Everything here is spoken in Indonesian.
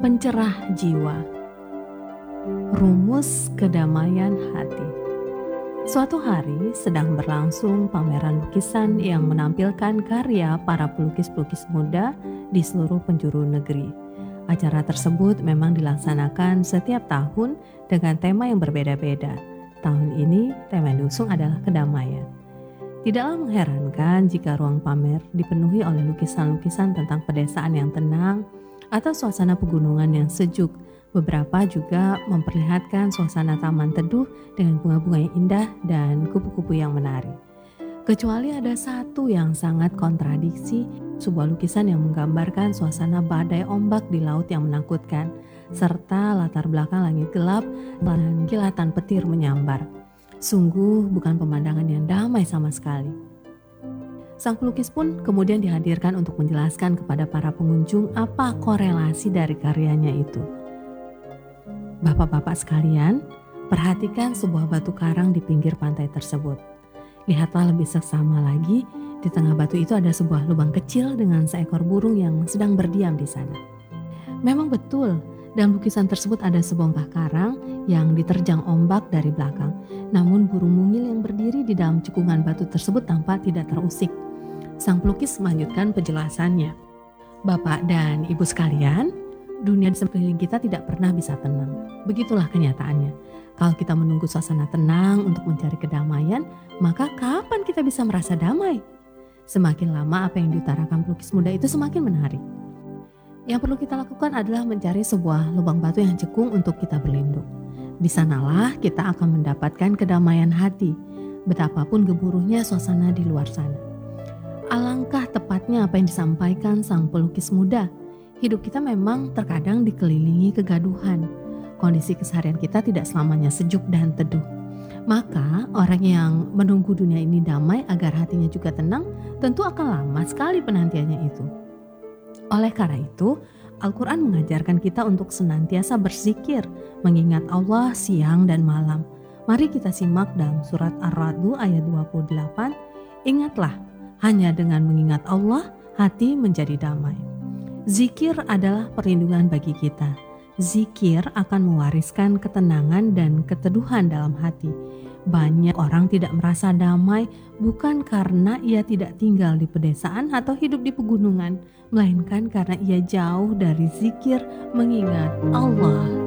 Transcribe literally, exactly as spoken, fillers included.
pencerah jiwa, rumus kedamaian hati. Suatu hari sedang berlangsung pameran lukisan yang menampilkan karya para pelukis-pelukis muda di seluruh penjuru negeri. Acara tersebut memang dilaksanakan setiap tahun dengan tema yang berbeda-beda. Tahun ini tema yang diusung adalah kedamaian. Tidaklah mengherankan jika ruang pamer dipenuhi oleh lukisan-lukisan tentang pedesaan yang tenang atau suasana pegunungan yang sejuk. Beberapa juga memperlihatkan suasana taman teduh dengan bunga-bunga yang indah dan kupu-kupu yang menari. Kecuali ada satu yang sangat kontradiksi, sebuah lukisan yang menggambarkan suasana badai ombak di laut yang menakutkan, serta latar belakang langit gelap dan kilatan petir menyambar. Sungguh bukan pemandangan yang damai sama sekali. Sang pelukis pun kemudian dihadirkan untuk menjelaskan kepada para pengunjung apa korelasi dari karyanya itu. Bapak-bapak sekalian, perhatikan sebuah batu karang di pinggir pantai tersebut. Lihatlah lebih seksama lagi, di tengah batu itu ada sebuah lubang kecil dengan seekor burung yang sedang berdiam di sana. Memang betul, dalam lukisan tersebut ada sebongkah karang yang diterjang ombak dari belakang. Namun burung mungil yang berdiri di dalam cekungan batu tersebut tampak tidak terusik. Sang pelukis melanjutkan penjelasannya. Bapak dan Ibu sekalian, dunia di sekeliling kita tidak pernah bisa tenang. Begitulah kenyataannya. Kalau kita menunggu suasana tenang untuk mencari kedamaian, maka kapan kita bisa merasa damai? Semakin lama apa yang diutarakan pelukis muda itu semakin menarik. Yang perlu kita lakukan adalah mencari sebuah lubang batu yang cekung untuk kita berlindung. Di sanalah kita akan mendapatkan kedamaian hati, betapapun gemuruhnya suasana di luar sana. Alangkah tepatnya apa yang disampaikan sang pelukis muda. Hidup kita memang terkadang dikelilingi kegaduhan. Kondisi keseharian kita tidak selamanya sejuk dan teduh. Maka orang yang menunggu dunia ini damai agar hatinya juga tenang, tentu akan lama sekali penantiannya itu. Oleh karena itu, Al-Quran mengajarkan kita untuk senantiasa berzikir, mengingat Allah siang dan malam. Mari kita simak dalam surat Ar-Ra'd ayat dua puluh delapan. Ingatlah, hanya dengan mengingat Allah, hati menjadi damai. Zikir adalah perlindungan bagi kita. Zikir akan mewariskan ketenangan dan keteduhan dalam hati. Banyak orang tidak merasa damai bukan karena ia tidak tinggal di pedesaan atau hidup di pegunungan, melainkan karena ia jauh dari zikir mengingat Allah